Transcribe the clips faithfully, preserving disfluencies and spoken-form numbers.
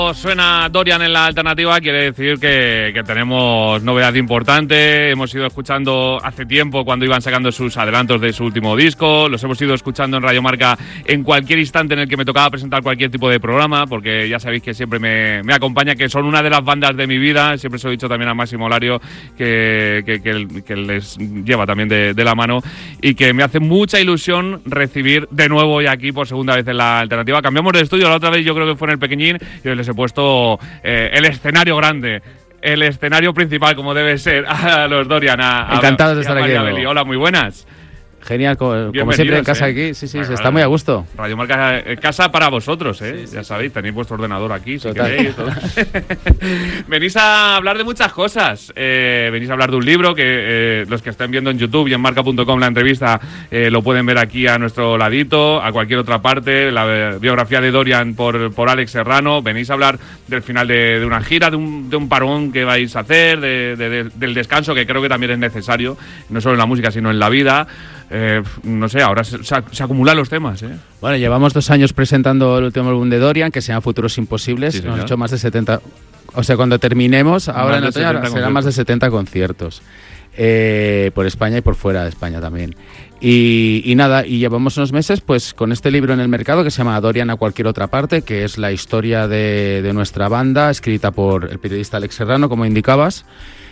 Suena Dorian en la alternativa, quiere decir que, que tenemos novedad importante. Hemos ido escuchando hace tiempo cuando iban sacando sus adelantos de su último disco. Los hemos ido escuchando en Radio Marca en cualquier instante en el que me tocaba presentar cualquier tipo de programa, porque ya sabéis que siempre me, me acompaña, que son una de las bandas de mi vida. Siempre se lo he dicho también a Máximo Olario, que, que, que, que les lleva también de, de la mano, y que me hace mucha ilusión recibir de nuevo hoy aquí por segunda vez en la alternativa. Cambiamos de estudio, la otra vez yo creo que fue en el Pequeñín, y hoy les he puesto eh, el escenario grande, el escenario principal, como debe ser, a los Dorian. A, Encantados a, de estar a aquí. Hola, hola, muy buenas. Genial, como, como siempre en casa, eh. aquí, sí, sí, bueno, se está muy a gusto. Radio Marca eh, casa para vosotros, ¿eh? Sí, sí, ya sabéis, tenéis vuestro ordenador aquí, Total. Si queréis. Venís a hablar de muchas cosas. Eh, venís a hablar de un libro que eh, los que estén viendo en YouTube y en marca punto com la entrevista eh, lo pueden ver aquí a nuestro ladito, a cualquier otra parte. La biografía de Dorian por, por Alex Serrano. Venís a hablar del final de, de una gira, de un, de un parón que vais a hacer, de, de, de, del descanso, que creo que también es necesario, no solo en la música, sino en la vida. Eh, no sé, ahora se, se, se acumulan los temas, ¿eh? Bueno, llevamos dos años presentando el último álbum de Dorian, que se llama Futuros Imposibles. Sí, hemos hecho más de setenta... O sea, cuando terminemos, ahora en otoño, serán más de setenta conciertos. Eh, por España y por fuera de España también. Y, y nada, y llevamos unos meses pues con este libro en el mercado que se llama Dorian a cualquier otra parte, que es la historia de, de nuestra banda, escrita por el periodista Alex Serrano, como indicabas.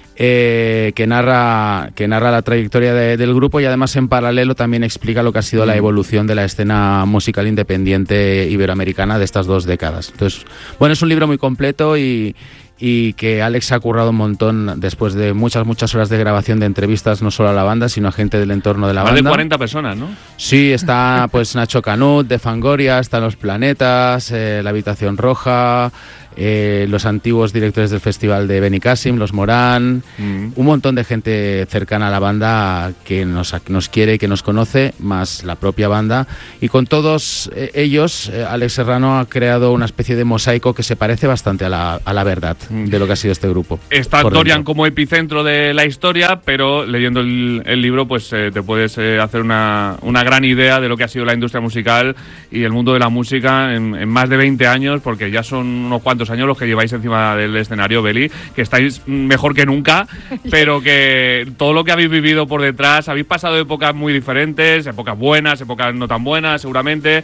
Eh, que narra que narra la trayectoria de, del grupo, y además en paralelo también explica lo que ha sido mm. la evolución de la escena musical independiente iberoamericana de estas dos décadas. Entonces, bueno, es un libro muy completo y, y que Alex ha currado un montón después de muchas, muchas horas de grabación de entrevistas, no solo a la banda, sino a gente del entorno de la Más banda. Más de cuarenta personas, ¿no? Sí, está pues Nacho Canut de Fangoria, están Los Planetas, eh, La Habitación Roja... Eh, los antiguos directores del festival de Benicàssim, los Morán, mm. un montón de gente cercana a la banda que nos, nos quiere y que nos conoce, más la propia banda, y con todos eh, ellos eh, Alex Serrano ha creado una especie de mosaico que se parece bastante a la, a la verdad mm. de lo que ha sido este grupo. Está Dorian como epicentro de la historia, pero leyendo el, el libro pues eh, te puedes eh, hacer una, una gran idea de lo que ha sido la industria musical y el mundo de la música en, en más de veinte años, porque ya son unos cuantos años los que lleváis encima del escenario, Beli, que estáis mejor que nunca, pero que todo lo que habéis vivido por detrás, habéis pasado épocas muy diferentes, épocas buenas, épocas no tan buenas seguramente,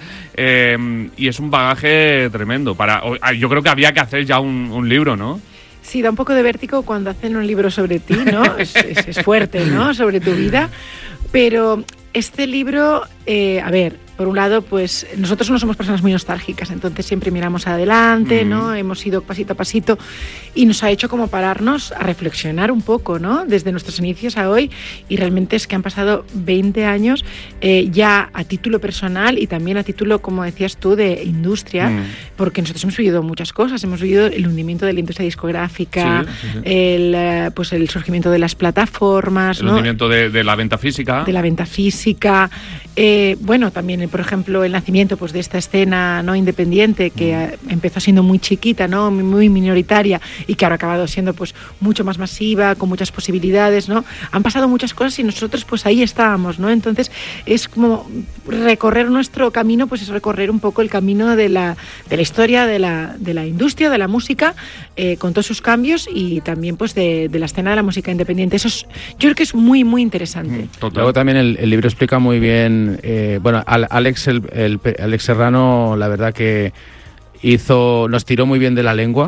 eh, y es un bagaje tremendo. Para, yo creo que había que hacer ya un, un libro, ¿no? Sí, da un poco de vértigo cuando hacen un libro sobre ti, ¿no? es, es, es fuerte, ¿no? Sobre tu vida, pero este libro, eh, a ver, por un lado, pues nosotros no somos personas muy nostálgicas, entonces siempre miramos adelante, mm. ¿no? Hemos ido pasito a pasito y nos ha hecho como pararnos a reflexionar un poco, ¿no? Desde nuestros inicios a hoy, y realmente es que han pasado veinte años eh, ya a título personal y también a título, como decías tú, de industria, mm. porque nosotros hemos vivido muchas cosas, hemos vivido el hundimiento de la industria discográfica, sí, sí, sí. El, pues el surgimiento de las plataformas, el ¿no? hundimiento de, de la venta física. De la venta física, eh, bueno, también por ejemplo, el nacimiento pues, de esta escena no independiente que mm. empezó siendo muy chiquita, ¿no? muy minoritaria, y que ahora ha acabado siendo pues, mucho más masiva, con muchas posibilidades, ¿no? Han pasado muchas cosas y nosotros pues ahí estábamos, ¿no? Entonces es como recorrer nuestro camino, pues es recorrer un poco el camino de la, de la historia de la, de la industria, de la música, eh, con todos sus cambios, y también pues de, de la escena de la música independiente. Eso es, yo creo que es muy, muy interesante. Mm, Luego también el, el libro explica muy bien, eh, bueno, Alex El, el, Alex Serrano, la verdad que hizo, nos tiró muy bien de la lengua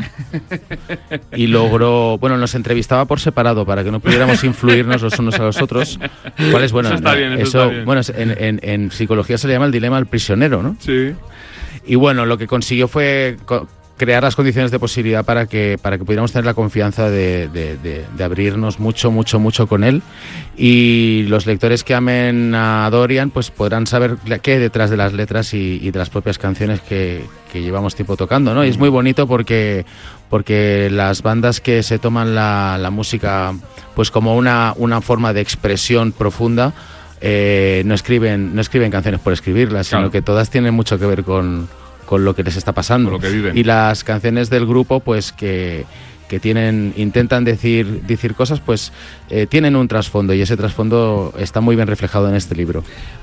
y logró, bueno, nos entrevistaba por separado para que no pudiéramos influirnos los unos a los otros. ¿Cuál es bueno? Eso está bien, eso, eso está bien. Bueno, en, en, en psicología se le llama el dilema del prisionero, ¿no? Sí. Y bueno, lo que consiguió fue crear las condiciones de posibilidad para que para que pudiéramos tener la confianza de, de, de, de abrirnos mucho, mucho, mucho con él, y los lectores que amen a Dorian pues podrán saber qué hay detrás de las letras y, y de las propias canciones que, que llevamos tiempo tocando, ¿no? Y es muy bonito porque porque las bandas que se toman la, la música pues como una, una forma de expresión profunda, eh, no escriben no escriben canciones por escribirlas, claro, sino que todas tienen mucho que ver con con lo que les está pasando, con lo que viven. Y las canciones del grupo pues que, que tienen intentan decir decir cosas pues eh, tienen un trasfondo, y ese trasfondo está muy bien reflejado en este libro.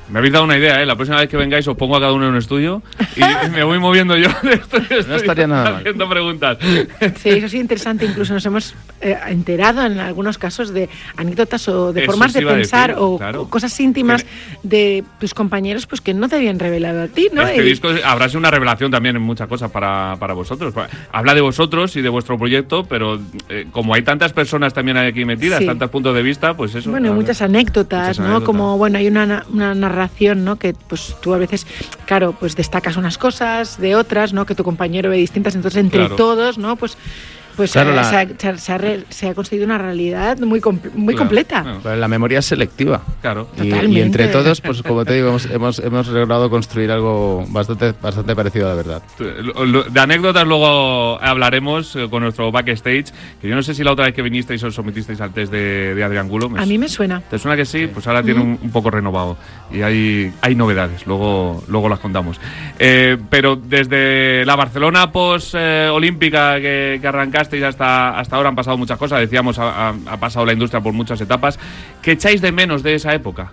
Me habéis dado una idea, ¿eh? La próxima vez que vengáis os pongo a cada uno en un estudio y me voy moviendo yo de estudio, estudio no estaría nada haciendo mal. preguntas. Sí, eso sí, interesante. Incluso nos hemos eh, enterado en algunos casos de anécdotas o de eso formas de pensar decir, o, claro. o cosas íntimas de tus compañeros pues que no te habían revelado a ti, ¿no? Este y... disco habrá sido una revelación también en muchas cosas para, para vosotros. Habla de vosotros y de vuestro proyecto, pero eh, como hay tantas personas también aquí metidas, sí. tantos puntos de vista, pues eso. Bueno, muchas anécdotas, muchas ¿no? Anécdotas. Como, bueno, hay una, una narración, ¿no? Que pues tú a veces, claro, pues destacas unas cosas de otras, ¿no? Que tu compañero ve distintas, entonces entre claro. todos, ¿no? Pues pues claro, eh, la... se, ha, se, ha re, se ha construido una realidad muy muy claro, completa. Claro. La memoria es selectiva. Claro. Y, y entre todos, pues como te digo, hemos, hemos, hemos logrado construir algo bastante, bastante parecido a la verdad. De anécdotas luego hablaremos con nuestro backstage, que yo no sé si la otra vez que vinisteis os sometisteis al test de, de Adrián Gulo. A mí me suena. ¿Te suena que sí? Pues ahora mm. tiene un, un poco renovado. Y hay, hay novedades, luego, luego las contamos. Eh, pero desde la Barcelona post-olímpica eh, que, que arrancaste hasta, hasta ahora han pasado muchas cosas, decíamos, ha, ha pasado la industria por muchas etapas. ¿Qué echáis de menos de esa época?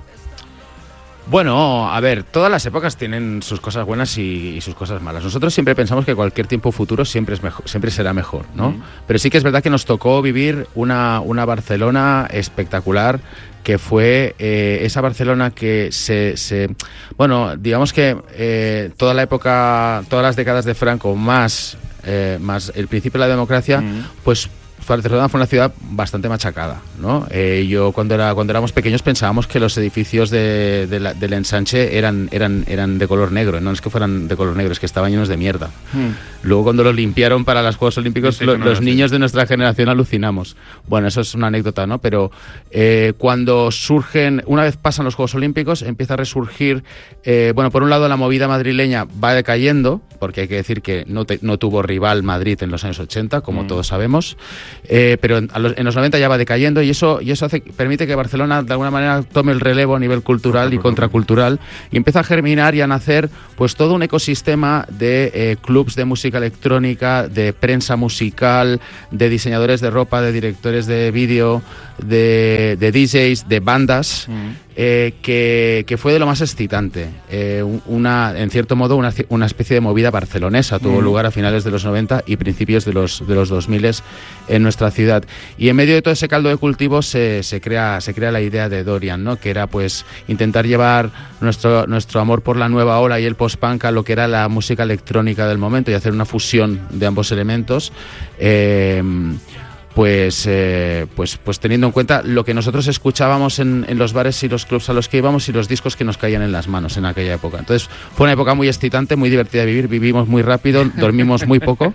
Bueno, a ver, todas las épocas tienen sus cosas buenas y, y sus cosas malas. Nosotros siempre pensamos que cualquier tiempo futuro siempre es mejor, siempre será mejor, ¿no? Mm. Pero sí que es verdad que nos tocó vivir una, una Barcelona espectacular, que fue eh, esa Barcelona que se, se bueno, digamos que eh, toda la época, todas las décadas de Franco, más Eh, más el principio de la democracia, mm. pues Barcelona fue una ciudad bastante machacada, ¿no? Eh, yo cuando era cuando éramos pequeños pensábamos que los edificios de, de la, del ensanche eran, eran, eran de color negro, no es que fueran de color negro, es que estaban llenos de mierda. Mm. Luego cuando los limpiaron para los Juegos Olímpicos, sí, lo, no los niños de nuestra generación alucinamos. Bueno, eso es una anécdota, ¿no? Pero eh, cuando surgen, una vez pasan los Juegos Olímpicos, empieza a resurgir, eh, bueno, por un lado la movida madrileña va decayendo, porque hay que decir que no, te, no tuvo rival Madrid en los años ochenta, como mm. todos sabemos. Eh, pero en, a los, en los noventa ya va decayendo y eso, y eso hace, permite que Barcelona de alguna manera tome el relevo a nivel cultural y contracultural y empieza a germinar y a nacer pues todo un ecosistema de eh, clubs de música electrónica, de prensa musical, de diseñadores de ropa, de directores de vídeo, de, de D Js, de bandas, mm. eh, que, que fue de lo más excitante. Eh, una, en cierto modo una, una especie de movida barcelonesa tuvo mm. lugar a finales de los noventa y principios de los, de los dos mil en nuestra ciudad. Y en medio de todo ese caldo de cultivo se, se, crea, se crea la idea de Dorian, ¿no? Que era pues intentar llevar nuestro, nuestro amor por la nueva ola y el post-punk a lo que era la música electrónica del momento y hacer una fusión de ambos elementos. Eh, Pues, eh, pues, pues teniendo en cuenta lo que nosotros escuchábamos en, en los bares y los clubs a los que íbamos y los discos que nos caían en las manos en aquella época. Entonces fue una época muy excitante, muy divertida de vivir, vivimos muy rápido, dormimos muy poco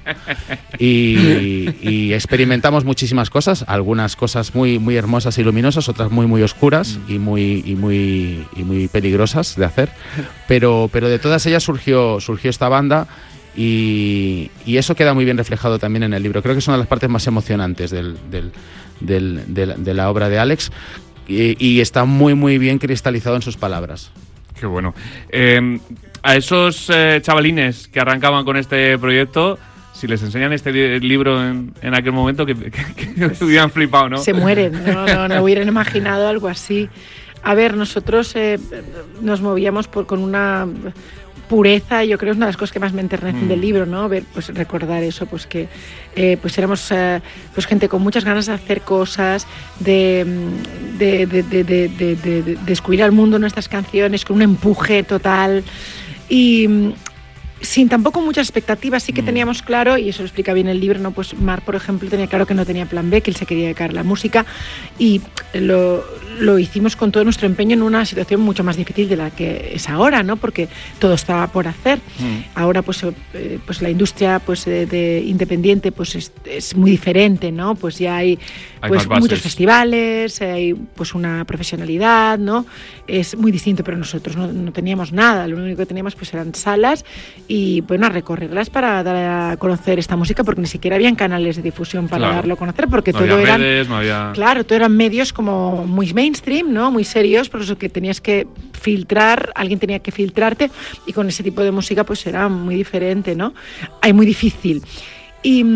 y, y experimentamos muchísimas cosas, algunas cosas muy, muy hermosas y luminosas, otras muy, muy oscuras y muy, y muy, y muy peligrosas de hacer, pero, pero de todas ellas surgió, surgió esta banda. Y, y eso queda muy bien reflejado también en el libro. Creo que es una de las partes más emocionantes del, del, del, del, de la obra de Alex y, y está muy muy bien cristalizado en sus palabras. Qué bueno. Eh, a esos eh, chavalines que arrancaban con este proyecto, si les enseñan este libro en, en aquel momento, que, que, que hubieran flipado, ¿no? Se mueren, no, no, no hubieran imaginado algo así. A ver, nosotros eh, nos movíamos por, con una pureza, yo creo es una de las cosas que más me enternecen mm. del libro, ¿no? Ver, pues recordar eso, pues que eh, pues éramos eh, pues gente con muchas ganas de hacer cosas, de, de, de, de, de, de, de, de descubrir al mundo nuestras canciones, con un empuje total y sin tampoco muchas expectativas. Sí que teníamos claro, y eso lo explica bien el libro, ¿no? Pues Marc, por ejemplo, tenía claro que no tenía plan B, que él se quería dedicar a la música y lo, lo hicimos con todo nuestro empeño en una situación mucho más difícil de la que es ahora, ¿no? Porque todo estaba por hacer. Mm. Ahora pues, eh, pues la industria pues de, de independiente pues es, es muy diferente, ¿no? Pues ya hay, hay pues muchos festivales, hay pues una profesionalidad, ¿no? Es muy distinto, pero nosotros no, no teníamos nada, lo único que teníamos pues eran salas y bueno, a recorrerlas para dar a conocer esta música, porque ni siquiera habían canales de difusión para claro. darlo a conocer, porque no todo había eran redes, no había... claro, todo eran medios como muy mainstream, ¿no? Muy serios, por eso que tenías que filtrar, alguien tenía que filtrarte y con ese tipo de música pues era muy diferente, ¿no? Hay muy difícil. Y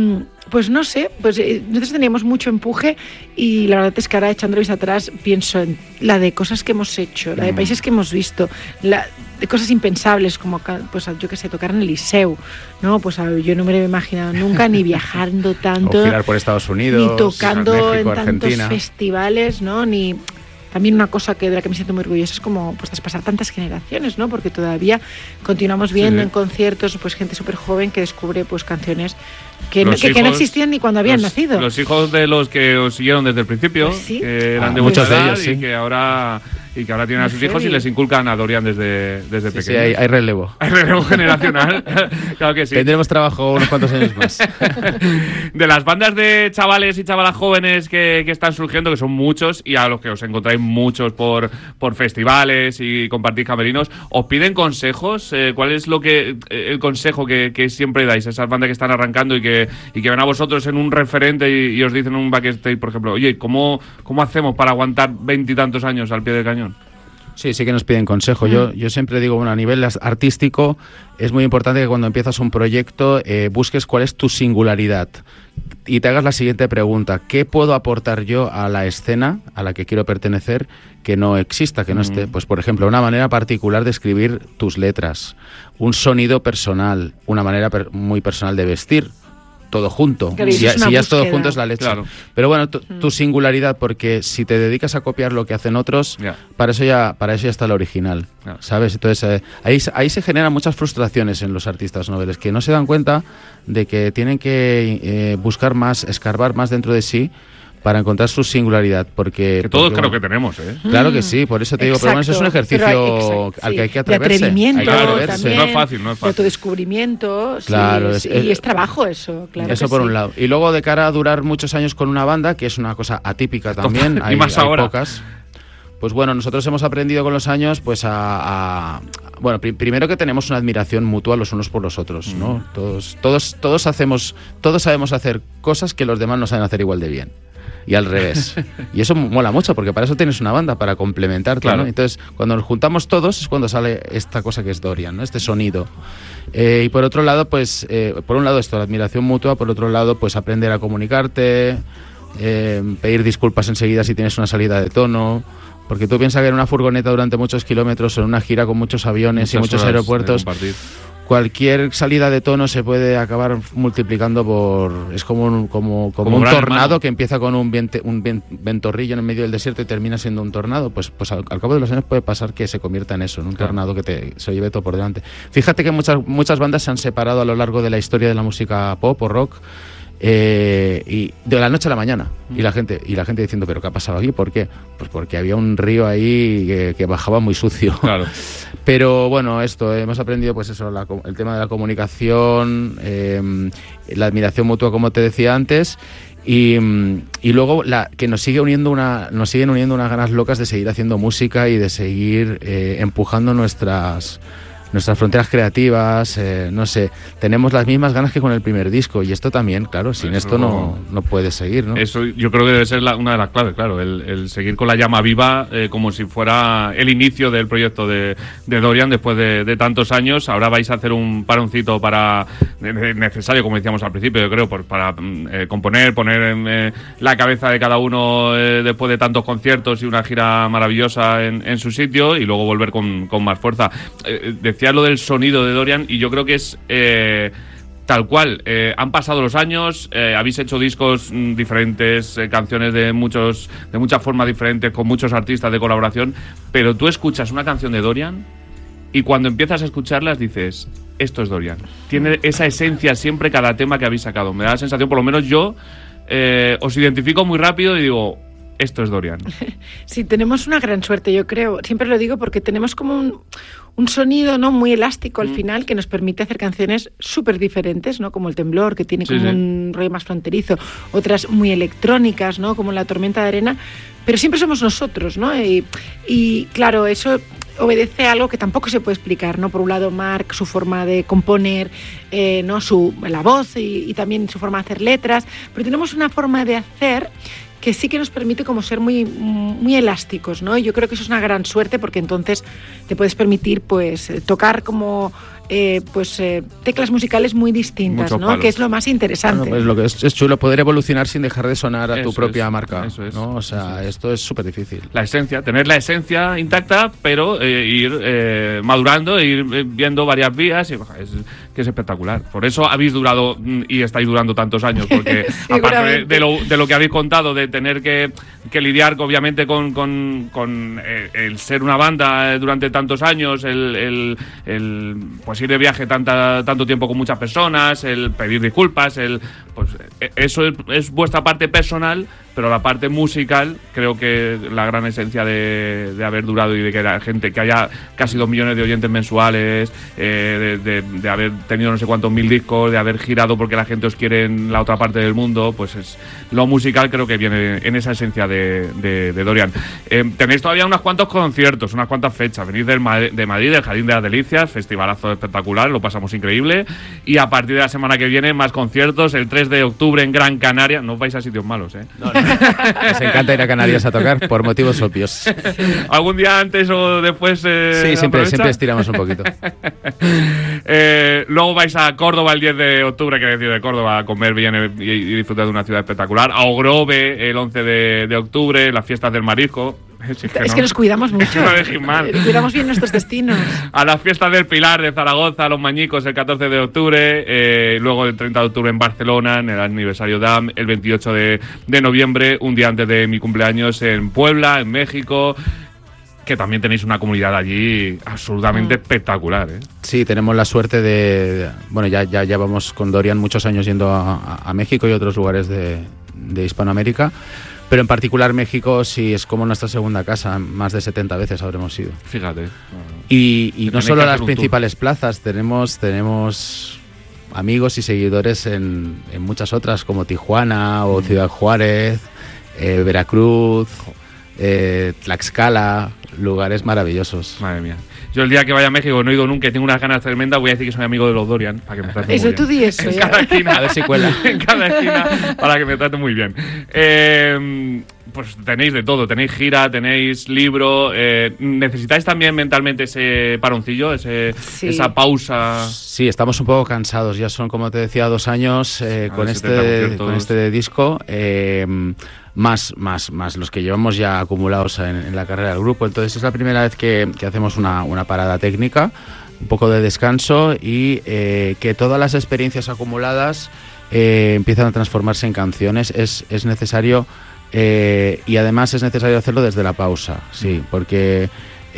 Pues no sé, pues eh, nosotros teníamos mucho empuje y la verdad es que ahora echándolo vista atrás pienso en la de cosas que hemos hecho, la de países que hemos visto, la de cosas impensables como, pues yo qué sé, tocar en el Liceu, ¿no? Pues yo no me lo he imaginado nunca ni viajando tanto. O girar por Estados Unidos, ni tocando México, en tantos Argentina. festivales, ¿no? Ni... También una cosa que de la que me siento muy orgullosa es como pues traspasar tantas generaciones, ¿no? Porque todavía continuamos viendo sí, sí. en conciertos pues gente súper joven que descubre pues canciones que no, que, hijos, que no existían ni cuando habían los, nacido. Los hijos de los que os siguieron desde el principio, pues sí. que eran ah, de muchos de ellos, sí. y que ahora y que ahora tienen a sus hijos y les inculcan a Dorian desde, desde sí, pequeños. Sí, hay, hay relevo. Hay relevo generacional, claro que sí. Tendremos trabajo unos cuantos años más. De las bandas de chavales y chavalas jóvenes que, que están surgiendo, que son muchos, y a los que os encontráis muchos por, por festivales y compartís camerinos, ¿os piden consejos? Eh, ¿Cuál es lo que el consejo que, que siempre dais a esas bandas que están arrancando y que, y que ven a vosotros en un referente y, y os dicen en un backstage, por ejemplo, oye, ¿cómo, cómo hacemos para aguantar veintitantos años al pie del cañón? Sí, sí que nos piden consejo. Mm. Yo, yo siempre digo, bueno, a nivel artístico es muy importante que cuando empiezas un proyecto eh, busques cuál es tu singularidad y te hagas la siguiente pregunta: ¿qué puedo aportar yo a la escena a la que quiero pertenecer que no exista, que no mm. esté? Pues, por ejemplo, una manera particular de escribir tus letras, un sonido personal, una manera per- muy personal de vestir. Todo junto. Claro, si, es si ya es todo junto es la leche. Claro. Pero bueno, tu, tu singularidad, porque si te dedicas a copiar lo que hacen otros, yeah. para eso ya para eso ya está el original, yeah. ¿sabes? Entonces eh, ahí, ahí se generan muchas frustraciones en los artistas noveles, que no se dan cuenta de que tienen que eh, buscar más, escarbar más dentro de sí para encontrar su singularidad, porque... Que todos porque, creo que tenemos, ¿eh? Claro que sí, por eso te digo, exacto, pero bueno, eso es un ejercicio pero, exacto, al que hay que sí. atreverse. De atrevimiento, hay que atreverse. también, no es fácil, no es fácil. De autodescubrimiento, claro, sí, es, sí, es, y es trabajo eso, claro. Eso que por sí. un lado. Y luego de cara a durar muchos años con una banda, que es una cosa atípica también, hay, y más hay ahora. pocas. Pues bueno, nosotros hemos aprendido con los años pues a... a bueno, pr- primero que tenemos una admiración mutua los unos por los otros, ¿no? Mm. Todos, todos, todos hacemos, todos sabemos hacer cosas que los demás no saben hacer igual de bien. Y al revés. Y eso mola mucho, porque para eso tienes una banda, para complementarte, claro. ¿no? Entonces, cuando nos juntamos todos es cuando sale esta cosa que es Dorian, ¿no? Este sonido. Eh, y por otro lado, pues, eh, por un lado esto, la admiración mutua, por otro lado, pues aprender a comunicarte, eh, pedir disculpas enseguida si tienes una salida de tono. Porque tú piensas que en una furgoneta durante muchos kilómetros o en una gira con muchos aviones muchas y muchos aeropuertos, cualquier salida de tono se puede acabar multiplicando por... Es como un, como, como como un tornado hermano. Que empieza con un, viente, un ventorrillo en el medio del desierto y termina siendo un tornado. Pues, pues al, al cabo de los años puede pasar que se convierta en eso, en un claro. tornado que te, se lleve todo por delante. Fíjate que muchas, muchas bandas se han separado a lo largo de la historia de la música pop o rock. Eh, y de la noche a la mañana y la gente y la gente diciendo, pero ¿qué ha pasado aquí? ¿Por qué? Pues porque había un río ahí que, que bajaba muy sucio. Claro. Pero bueno, esto hemos aprendido pues eso, la, el tema de la comunicación, eh, la admiración mutua, como te decía antes. Y, y luego la que nos sigue uniendo una nos siguen uniendo unas ganas locas de seguir haciendo música y de seguir eh, empujando nuestras nuestras fronteras creativas, eh, no sé, tenemos las mismas ganas que con el primer disco, y esto también, claro, sin eso, esto no, no puedes seguir, ¿no? Eso yo creo que debe ser la, una de las claves, claro, el, el seguir con la llama viva, eh, como si fuera el inicio del proyecto de, de Dorian después de, de tantos años. Ahora vais a hacer un paroncito para necesario, como decíamos al principio, yo creo, por, para eh, componer, poner en eh, la cabeza de cada uno eh, después de tantos conciertos y una gira maravillosa en, en su sitio, y luego volver con, con más fuerza. Eh, decía lo del sonido de Dorian, y yo creo que es eh, tal cual. Eh, han pasado los años, eh, habéis hecho discos mm, diferentes, eh, canciones de muchos de muchas formas diferentes, con muchos artistas de colaboración, pero tú escuchas una canción de Dorian y cuando empiezas a escucharlas dices, esto es Dorian. Tiene esa esencia siempre cada tema que habéis sacado. Me da la sensación, por lo menos yo, eh, os identifico muy rápido y digo, esto es Dorian. Sí, tenemos una gran suerte, yo creo. Siempre lo digo porque tenemos como un, un sonido, ¿no?, muy elástico al mm. final, que nos permite hacer canciones súper diferentes, ¿no?, como El Temblor, que tiene como sí, sí. un rollo más fronterizo, otras muy electrónicas, ¿no?, como La Tormenta de Arena, pero siempre somos nosotros, ¿no? Y, y claro, eso obedece a algo que tampoco se puede explicar, ¿no? Por un lado, Marc, su forma de componer, eh, ¿no?, su, la voz y, y también su forma de hacer letras, pero tenemos una forma de hacer que sí que nos permite como ser muy, muy elásticos, ¿no? Y yo creo que eso es una gran suerte, porque entonces te puedes permitir pues tocar como eh, pues eh, teclas musicales muy distintas, Muchos ¿no? Palos. Que es lo más interesante. Bueno, pues lo que es, es chulo poder evolucionar sin dejar de sonar a eso tu propia es, marca. Eso es, ¿no? O sea, eso es. Esto es súper difícil. La esencia, tener la esencia intacta, pero eh, ir eh, madurando, ir viendo varias vías, y es, que es espectacular. Por eso habéis durado y estáis durando tantos años, porque aparte de, de, lo, de lo que habéis contado, de tener que, que lidiar obviamente con, con, con eh, el ser una banda durante tantos años, el, el, el pues ir de viaje tanta, tanto tiempo con muchas personas, el pedir disculpas, el pues eso es, es vuestra parte personal, pero la parte musical creo que la gran esencia de, de haber durado y de que la gente, que haya casi dos millones de oyentes mensuales, eh, de, de, de haber tenido no sé cuántos mil discos, de haber girado porque la gente os quiere en la otra parte del mundo, pues es lo musical creo que viene en esa esencia de, de, de Dorian. Eh, tenéis todavía unos cuantos conciertos, unas cuantas fechas, venís del Madrid, de Madrid, del Jardín de las Delicias, festivalazo espectacular, lo pasamos increíble, y a partir de la semana que viene más conciertos, el tres de octubre en Gran Canaria, no os vais a sitios malos, ¿eh? No, no. Nos encanta ir a Canarias a tocar por motivos obvios. ¿Algún día antes o después? Eh, sí, siempre, siempre estiramos un poquito. eh, luego vais a Córdoba el diez de octubre, que decir de Córdoba, a comer bien y, y disfrutar de una ciudad espectacular. A Ogrove el once de octubre, las fiestas del marisco. Es que, es no. que nos cuidamos mucho. No cuidamos bien nuestros destinos. A las fiestas del Pilar de Zaragoza, a los Mañicos el catorce de octubre, eh, luego el treinta de octubre en Barcelona, en el aniversario D A M, el veintiocho de noviembre, un día antes de mi cumpleaños en Puebla, en México, que también tenéis una comunidad allí absolutamente mm. espectacular, ¿eh? Sí, tenemos la suerte de... Bueno, ya, ya, ya vamos con Dorian muchos años yendo a, a México y otros lugares de, de Hispanoamérica. Pero en particular México sí es como nuestra segunda casa, más de setenta veces habremos ido. Fíjate. Y, y no solo las principales tour. plazas, tenemos, tenemos amigos y seguidores en, en muchas otras, como Tijuana o Ciudad Juárez, eh, Veracruz, eh, Tlaxcala, lugares maravillosos. Madre mía. Yo el día que vaya a México no he ido nunca y tengo unas ganas tremendas, voy a decir que soy amigo de los Dorian para que me traten eso muy bien. Tú di eso, en cada esquina, a ver si cuela. En cada esquina para que me traten muy bien. Eh, pues tenéis de todo, tenéis gira, tenéis libro, eh, necesitáis también mentalmente ese paroncillo, ese, sí. esa pausa. Sí, estamos un poco cansados, ya son, como te decía, dos años eh, con, este, con este disco. Eh, Más, más, más los que llevamos ya acumulados en, en la carrera del grupo. Entonces es la primera vez que, que hacemos una, una parada técnica, un poco de descanso y eh, que todas las experiencias acumuladas eh, empiezan a transformarse en canciones. Es, es necesario eh, y además es necesario hacerlo desde la pausa, sí, porque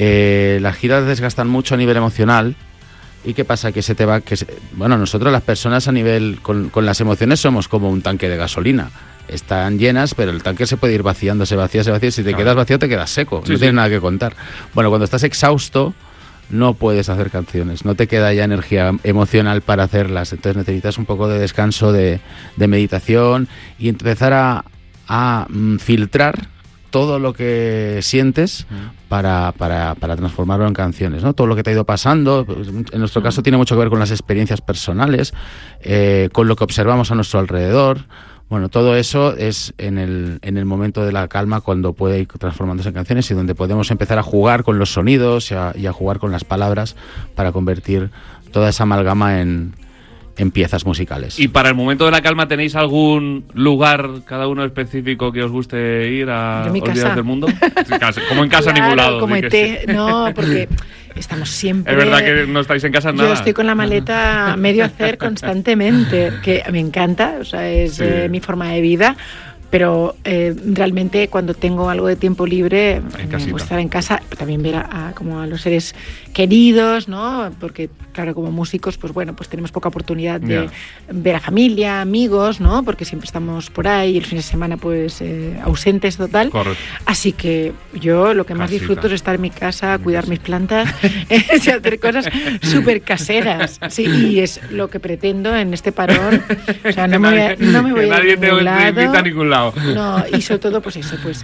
eh, las giras desgastan mucho a nivel emocional. ¿Y qué pasa? Que se te va... que se, bueno, nosotros las personas a nivel... Con, con las emociones somos como un tanque de gasolina. Están llenas, pero el tanque se puede ir vaciando, se vacía, se vacía. Si te claro. quedas vacío, te quedas seco. Sí, no sí. tienes nada que contar. Bueno, cuando estás exhausto, no puedes hacer canciones. No te queda ya energía emocional para hacerlas. Entonces necesitas un poco de descanso, de, de meditación y empezar a, a mm, filtrar todo lo que sientes para, para, para transformarlo en canciones, ¿no? Todo lo que te ha ido pasando, en nuestro caso tiene mucho que ver con las experiencias personales, eh, con lo que observamos a nuestro alrededor. Bueno, todo eso es en el, en el momento de la calma cuando puede ir transformándose en canciones y donde podemos empezar a jugar con los sonidos y a, y a jugar con las palabras para convertir toda esa amalgama en... en piezas musicales. ¿Y para el momento de la calma tenéis algún lugar, cada uno específico, que os guste ir a olvidaros del mundo? Como en casa, claro, ningún lado. Como E T, no, porque estamos siempre... Es verdad que no estáis en casa en nada. Yo estoy con la maleta medio hacer constantemente, que me encanta, o sea, es sí. eh, mi forma de vida. Pero eh, realmente cuando tengo algo de tiempo libre me gusta estar en casa, también ver a, a, como a los seres queridos, ¿no? Porque claro, como músicos, pues bueno, pues tenemos poca oportunidad de yeah. ver a familia, amigos, ¿no? Porque siempre estamos por ahí y el fin de semana pues eh, ausentes total. Correcto. Así que yo lo que más Casita. disfruto es estar en mi casa, cuidar mis plantas y hacer cosas súper caseras. Sí, y es lo que pretendo en este parón. O sea, no me voy a, no me voy a nadie te invita a ningún lado. No, y sobre todo pues eso, pues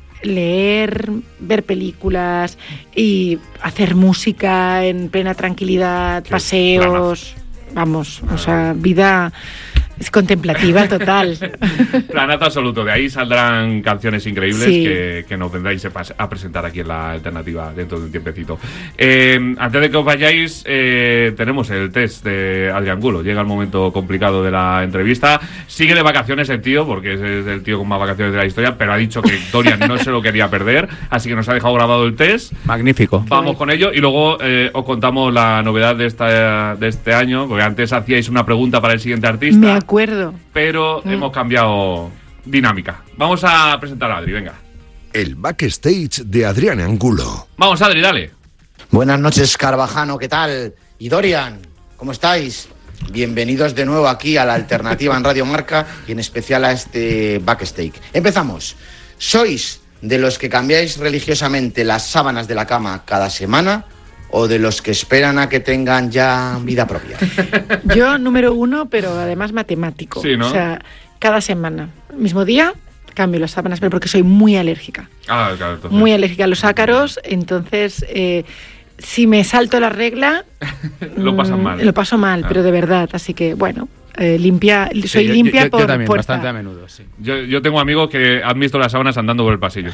leer, ver películas y hacer música en plena tranquilidad, Qué paseos, planazo. Vamos, o sea, vida Es contemplativa total. Planazo absoluto. De ahí saldrán canciones increíbles sí. que, que nos vendráis a presentar aquí en la alternativa dentro de un tiempecito. Eh, antes de que os vayáis, eh, tenemos el test de Adri Angulo. Llega el momento complicado de la entrevista. Sigue de vacaciones el tío, porque es el tío con más vacaciones de la historia, pero ha dicho que Dorian no se lo quería perder, así que nos ha dejado grabado el test. Magnífico. Vamos con ello y luego eh, os contamos la novedad de, esta, de este año, porque antes hacíais una pregunta para el siguiente artista. Me acuerdo. Pero mm. hemos cambiado dinámica. Vamos a presentar a Adri, venga. El backstage de Adrián Angulo. Vamos, Adri, dale. Buenas noches, Carvajano, ¿qué tal? Y Dorian, ¿cómo estáis? Bienvenidos de nuevo aquí a la alternativa en Radio Marca y en especial a este backstage. Empezamos. ¿Sois de los que cambiáis religiosamente las sábanas de la cama cada semana o de los que esperan a que tengan ya vida propia? Yo, número uno, pero además matemático. Sí, ¿no? O sea, cada semana, mismo día, cambio las sábanas, pero porque soy muy alérgica. Ah, claro. Entonces... Muy alérgica a los ácaros, entonces... Eh, si me salto la regla... lo pasas mal. Lo paso mal, ah. pero de verdad. Así que, bueno, eh, limpia, soy sí, yo, limpia yo, por yo también, fuerza. Bastante a menudo, sí. Yo, yo tengo amigos que han visto las sábanas andando por el pasillo.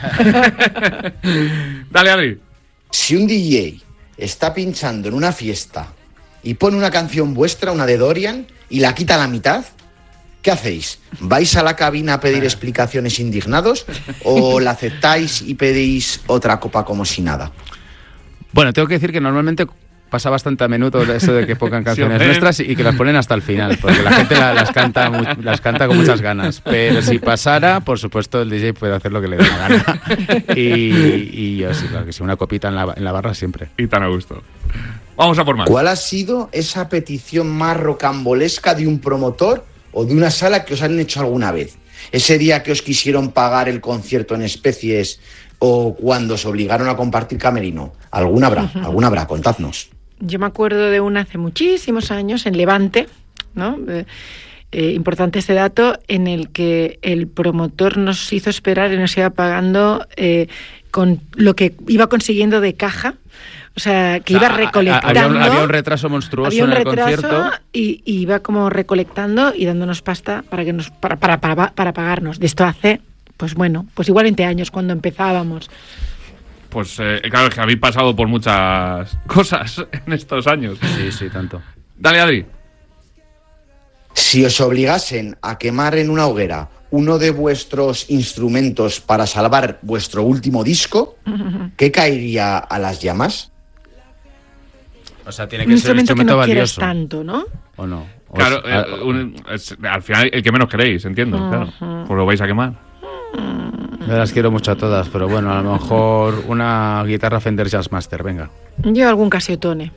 Dale, Adri. Si un D J está pinchando en una fiesta y pone una canción vuestra, una de Dorian, y la quita a la mitad, ¿qué hacéis? ¿Vais a la cabina a pedir explicaciones indignados o la aceptáis y pedís otra copa como si nada? Bueno, tengo que decir que normalmente pasa bastante a menudo eso de que pongan canciones sí, nuestras y que las ponen hasta el final, porque la gente la, las, canta muy, las canta con muchas ganas. Pero si pasara, por supuesto, el D J puede hacer lo que le dé la gana. Y, y yo sí, claro que sí, una copita en la, en la barra siempre. Y tan a gusto. Vamos a por más. ¿Cuál ha sido esa petición más rocambolesca de un promotor o de una sala que os han hecho alguna vez? Ese día que os quisieron pagar el concierto en especies o cuando os obligaron a compartir camerino. ¿Alguna habrá? ¿Alguna habrá? Contadnos. Yo me acuerdo de una hace muchísimos años en Levante, ¿no? Eh, eh, importante este dato, en el que el promotor nos hizo esperar y nos iba pagando eh, con lo que iba consiguiendo de caja. O sea, que o sea, iba recolectando. Había un, había un retraso monstruoso había un en el retraso concierto. Y, y iba como recolectando y dándonos pasta para que nos para, para, para, para pagarnos. De esto hace, pues bueno, pues igual veinte años cuando empezábamos. Pues eh, claro, es que habéis pasado por muchas cosas en estos años. Sí, sí, tanto. Dale, Adri. Si os obligasen a quemar en una hoguera uno de vuestros instrumentos para salvar vuestro último disco, ¿qué caería a las llamas? O sea, tiene que un ser un instrumento que no valioso. Tanto, ¿no? ¿O no? O claro, es, eh, un, es, al final el que menos queréis, entiendo, uh-huh. claro. Pues lo vais a quemar. Yo las quiero mucho a todas, pero bueno, a lo mejor una guitarra Fender Jazzmaster, venga. Yo algún Casiotone.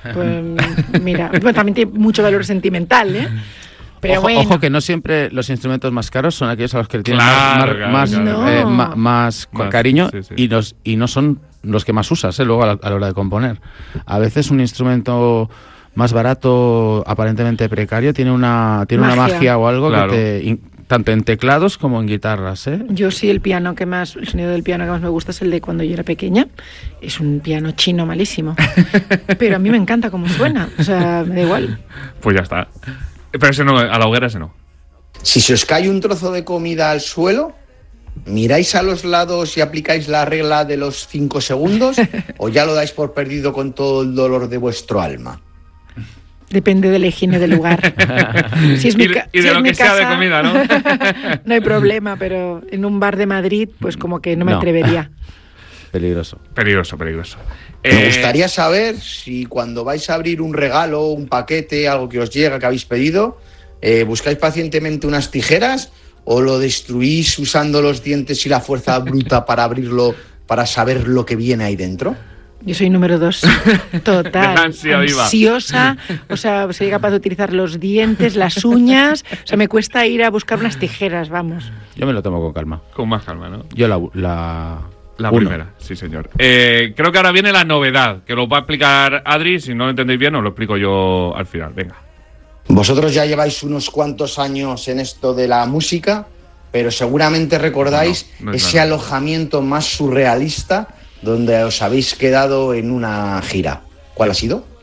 Pues mira, bueno, también tiene mucho valor sentimental, ¿eh? Pero ojo, bueno. ojo que no siempre los instrumentos más caros son aquellos a los que le tienen claro, más, claro, más, claro. Eh, No. más, más Más, cariño sí, sí. y, los, y no son los que más usas eh, luego a la, a la hora de componer. A veces un instrumento más barato, aparentemente precario, tiene una tiene Magia. una magia o algo Claro. que te... In, tanto en teclados como en guitarras, ¿eh? Yo sí, el piano que más, el sonido del piano que más me gusta es el de cuando yo era pequeña. Es un piano chino malísimo. Pero a mí me encanta cómo suena. O sea, me da igual. Pues ya está. Pero ese no, a la hoguera ese no. Si se os cae un trozo de comida al suelo, ¿miráis a los lados y aplicáis la regla de los cinco segundos? ¿O ya lo dais por perdido con todo el dolor de vuestro alma? Depende de la higiene del lugar. Si es mi y, ca- y de si lo es que mi sea casa, de comida, ¿no? No hay problema, pero en un bar de Madrid, pues como que no me No. atrevería. Peligroso. Peligroso, peligroso. Me Eh, gustaría saber si cuando vais a abrir un regalo, un paquete, algo que os llega, que habéis pedido, eh, buscáis pacientemente unas tijeras o lo destruís usando los dientes y la fuerza bruta para abrirlo, para saber lo que viene ahí dentro. Yo soy número dos, total, De ansia viva. ansiosa, o sea, soy capaz de utilizar los dientes, las uñas, o sea, me cuesta ir a buscar unas tijeras, vamos. Yo me lo tomo con calma. Con más calma, ¿no? Yo la... La, La uno. primera, sí señor. Eh, creo que ahora viene la novedad, que lo va a explicar Adri. Si no lo entendéis bien, os lo explico yo al final. Venga. Vosotros ya lleváis unos cuantos años en esto de la música, pero seguramente recordáis No, no, no es ese nada. alojamiento más surrealista donde os habéis quedado en una gira. ¿Cuál ha sido?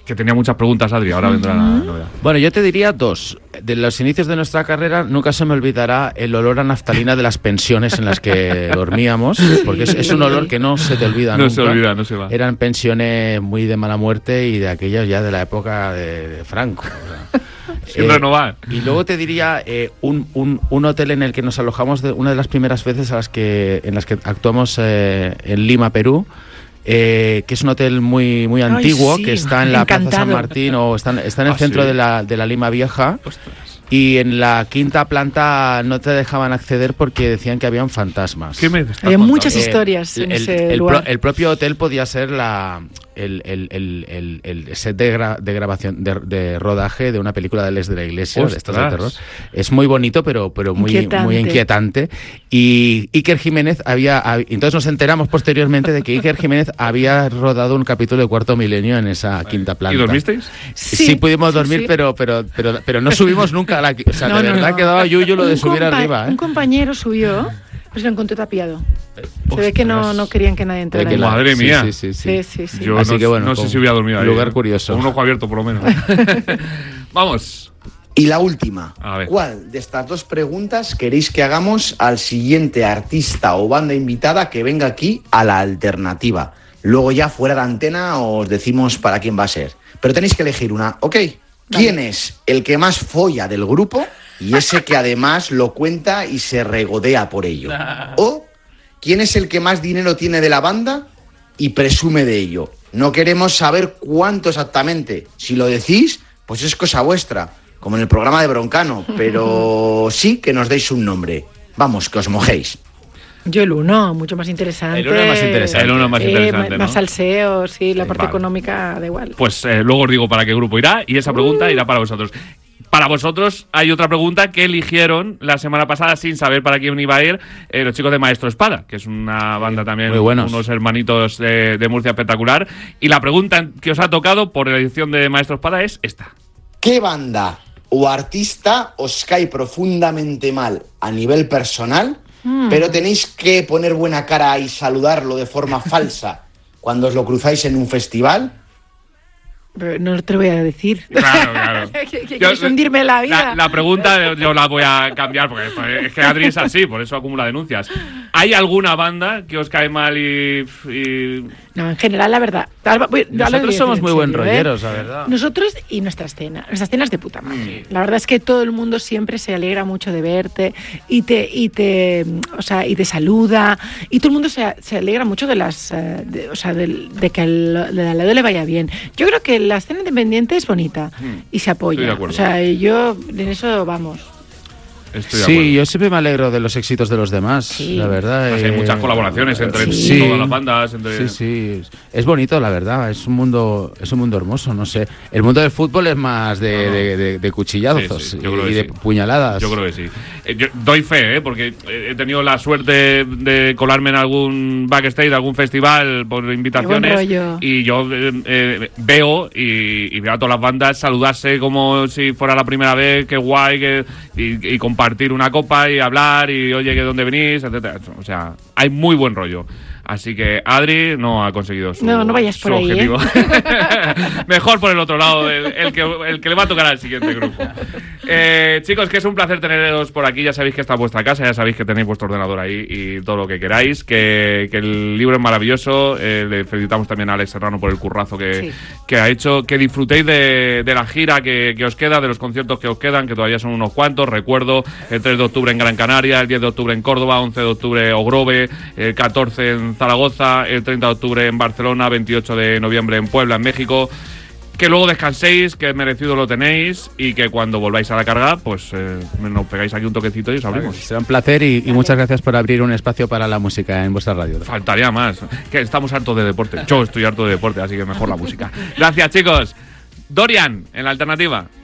Que tenía muchas preguntas, Adri, ahora vendrá la novedad. Bueno, yo te diría dos. De los inicios de nuestra carrera nunca se me olvidará el olor a naftalina de las pensiones en las que dormíamos, porque es, es un olor que no se te olvida no nunca. No se olvida, no se va. Eran pensiones muy de mala muerte y de aquellas ya de la época de, de Franco. O sea, Sin eh, renovar. Y luego te diría eh, un, un, un hotel en el que nos alojamos de una de las primeras veces a las que, en las que actuamos eh, en Lima, Perú. Eh, que es un hotel muy muy antiguo. Ay, sí, que está en la encantado. Plaza San Martín o está, está en el ah, centro sí. de, la, de la Lima Vieja. Ostras. Y en la quinta planta no te dejaban acceder porque decían que habían fantasmas. ¿Qué me Había muchas historias eh, en el, ese el, lugar. Pro, el propio hotel podía ser la el, el, el, el, el set de, gra, de grabación de, de rodaje de una película de Les de la Iglesia, de estas de terror. Es muy bonito, pero pero muy inquietante. muy inquietante. Y Iker Jiménez había, había entonces nos enteramos posteriormente de que Iker Jiménez había rodado un capítulo de Cuarto Milenio en esa quinta planta. ¿Y dormisteis? Sí, sí pudimos dormir, sí, sí. pero pero pero pero no subimos nunca a la, o sea, no, de verdad no. quedaba yuyu lo de un subir arriba, ¿eh? Un compañero subió, pues lo encontró tapiado. Se ve que no, no querían que nadie entrara. Que madre mía. Sí, sí, sí. sí, sí, sí. Yo Así no, que bueno, no sé si hubiera dormido ahí. Lugar curioso. Con un ojo abierto, por lo menos. Vamos. Y la última. A ver. ¿Cuál de estas dos preguntas queréis que hagamos al siguiente artista o banda invitada que venga aquí a La Alternativa? Luego ya fuera de antena os decimos para quién va a ser. Pero tenéis que elegir una. Ok. ¿Quién vale. es el que más folla del grupo y ese que además lo cuenta y se regodea por ello? O ¿quién es el que más dinero tiene de la banda y presume de ello? No queremos saber cuánto exactamente. Si lo decís, pues es cosa vuestra, como en el programa de Broncano, pero sí que nos deis un nombre. Vamos, que os mojéis. Yo el uno, mucho más interesante. El uno es más interesante. El uno es más interesante, eh, ¿no? Más salseo, sí, la sí, parte vale. económica da igual. Pues eh, luego os digo para qué grupo irá y esa pregunta uh. irá para vosotros. Para vosotros hay otra pregunta que eligieron la semana pasada sin saber para quién iba a ir eh, los chicos de Maestro Espada, que es una banda también, muy buenos. Unos hermanitos de, de Murcia espectacular. Y la pregunta que os ha tocado por la edición de Maestro Espada es esta. ¿Qué banda o artista os cae profundamente mal a nivel personal, mm. pero tenéis que poner buena cara y saludarlo de forma falsa cuando os lo cruzáis en un festival? No te lo voy a decir. Claro, claro. ¿Quieres hundirme la vida? La, la pregunta yo la voy a cambiar porque es que Adri es así, por eso acumula denuncias. ¿Hay alguna banda que os cae mal y...? y... No, en general, la verdad. Nosotros somos muy buen rolleros, la verdad. Nosotros y nuestra escena. Nuestra escena es de puta madre. La verdad es que todo el mundo siempre se alegra mucho de verte y te, y te, o sea, y te saluda. Y todo el mundo se, se alegra mucho de las, de, o sea, de, de que al de al lado le vaya bien. Yo creo que la escena independiente es bonita y se apoya. Estoy de acuerdo. O sea, yo en eso vamos. Estoy de sí, yo siempre me alegro de los éxitos de los demás, sí. la verdad. Pues eh, hay muchas colaboraciones entre sí. todas las bandas. Entre... Sí, sí, es bonito, la verdad. Es un mundo, es un mundo hermoso, no sé. El mundo del fútbol es más de, no, no. de, de, de cuchillazos sí, sí, y, y de sí. puñaladas. Yo creo que sí. Eh, yo doy fe, ¿eh? Porque he tenido la suerte de colarme en algún backstage, de algún festival por invitaciones. Y yo eh, eh, veo y, y veo a todas las bandas saludarse como si fuera la primera vez, qué guay, que, y, y compartir una copa y hablar y oye, que dónde venís, etcétera. O sea, hay muy buen rollo. Así que Adri no ha conseguido su, no, no vayas por su ahí, objetivo. ¿eh? Mejor por el otro lado, el, el, que, el que le va a tocar al siguiente grupo. Eh, chicos, que es un placer teneros por aquí. Ya sabéis que está vuestra casa, ya sabéis que tenéis vuestro ordenador ahí y todo lo que queráis. Que, que el libro es maravilloso. Eh, le felicitamos también a Alex Serrano por el currazo que, sí. que ha hecho. Que disfrutéis de, de la gira que, que os queda, de los conciertos que os quedan, que todavía son unos cuantos. Recuerdo el tres de octubre en Gran Canaria, el diez de octubre en Córdoba, once de octubre Ogrove, el catorce en Zaragoza, el treinta de octubre en Barcelona, veintiocho de noviembre en Puebla, en México. Que luego descanséis, que merecido lo tenéis y que cuando volváis a la carga, pues eh, nos pegáis aquí un toquecito y os abrimos. Será un placer y, y muchas gracias por abrir un espacio para la música en vuestra radio. Faltaría más, que estamos hartos de deporte. Yo estoy harto de deporte, así que mejor la música. Gracias, chicos. Dorian, en La Alternativa.